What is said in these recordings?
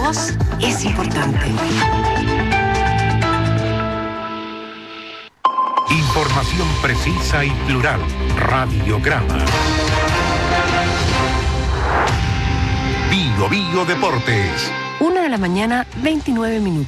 voz es importante. Información precisa y plural. Radiograma. Bio Deportes. 1:29 a.m.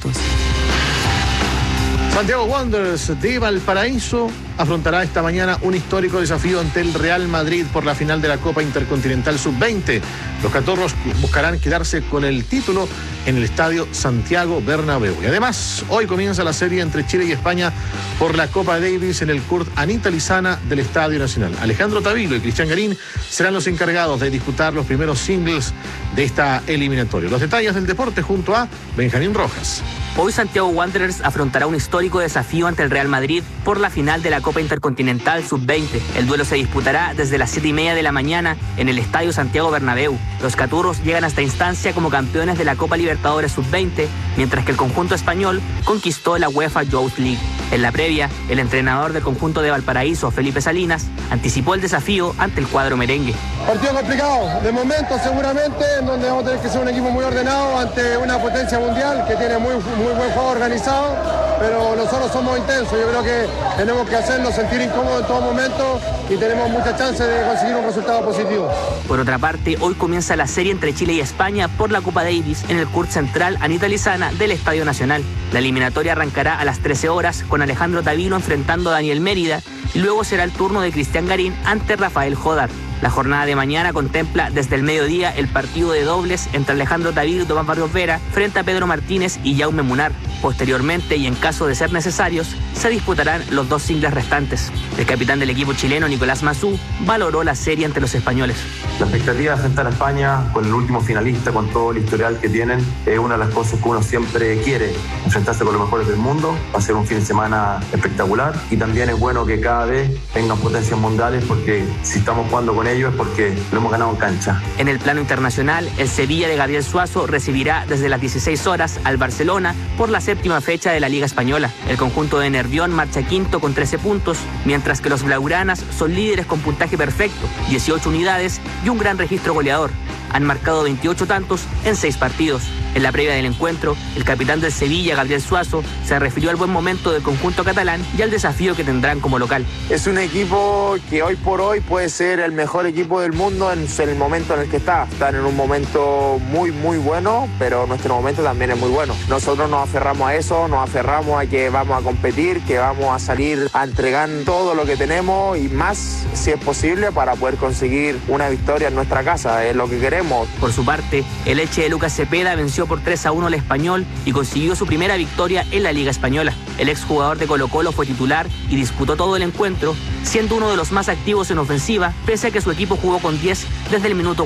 Santiago Wanderers de Valparaíso afrontará esta mañana un histórico desafío ante el Real Madrid por la final de la Copa Intercontinental Sub-20. Los catorros buscarán quedarse con el título en el estadio Santiago Bernabéu. Y además, hoy comienza la serie entre Chile y España por la Copa Davis en el Kurt Anita Lizana del Estadio Nacional. Alejandro Tavilo y Cristian Garín serán los encargados de disputar los primeros singles de esta eliminatoria. Los detalles del deporte junto a Benjamín Rojas. Hoy Santiago Wanderers afrontará un histórico desafío ante el Real Madrid por la final de la Copa Intercontinental Sub-20. El duelo se disputará desde las 7:30 de la mañana en el Estadio Santiago Bernabéu. Los caturros llegan a esta instancia como campeones de la Copa Libertadores Sub-20, mientras que el conjunto español conquistó la UEFA Youth League. En la previa, el entrenador del conjunto de Valparaíso, Felipe Salinas, anticipó el desafío ante el cuadro merengue. Partido complicado, de momento seguramente, en donde vamos a tener que ser un equipo muy ordenado ante una potencia mundial que tiene muy buen juego organizado, pero nosotros somos intensos. Yo creo que tenemos que hacernos sentir incómodos en todo momento y tenemos muchas chances de conseguir un resultado positivo. Por otra parte, hoy comienza la serie entre Chile y España por la Copa Davis en el Kurt Central Anita Lizana del Estadio Nacional. La eliminatoria arrancará a las 13 horas con Alejandro Tavilo enfrentando a Daniel Mérida y luego será el turno de Cristian Garín ante Rafael Jodar. La jornada de mañana contempla desde el mediodía el partido de dobles entre Alejandro Tavilo y Tomás Barrios Vera frente a Pedro Martínez y Jaume Munar. Posteriormente, y en caso de ser necesarios, se disputarán los dos singles restantes. El capitán del equipo chileno, Nicolás Massú, valoró la serie ante los españoles. La expectativa de enfrentar a España con el último finalista, con todo el historial que tienen, es una de las cosas que uno siempre quiere, enfrentarse con los mejores del mundo. Va a ser un fin de semana espectacular y también es bueno que cada vez tengan potencias mundiales, porque si estamos jugando con ellos es porque lo hemos ganado en cancha. En el plano internacional, el Sevilla de Gabriel Suazo recibirá desde las 16 horas al Barcelona por la séptima fecha de la Liga Española. El conjunto de Nervión marcha quinto con 13 puntos, mientras que los blaugranas son líderes con puntaje perfecto, 18 unidades y un gran registro goleador. Han marcado 28 tantos en 6 partidos. En la previa del encuentro, el capitán del Sevilla, Gabriel Suazo, se refirió al buen momento del conjunto catalán y al desafío que tendrán como local. Es un equipo que hoy por hoy puede ser el mejor equipo del mundo en el momento en el que está. Están en un momento muy bueno, pero nuestro momento también es muy bueno. Nosotros nos aferramos a eso, nos aferramos a que vamos a competir, que vamos a salir a entregar todo lo que tenemos y más, si es posible, para poder conseguir una victoria en nuestra casa. Es lo que queremos. Por su parte, el Elche de Lucas Cepeda venció por 3-1 al Español y consiguió su primera victoria en la Liga Española. El exjugador de Colo-Colo fue titular y disputó todo el encuentro, siendo uno de los más activos en ofensiva, pese a que su equipo jugó con 10 desde el minuto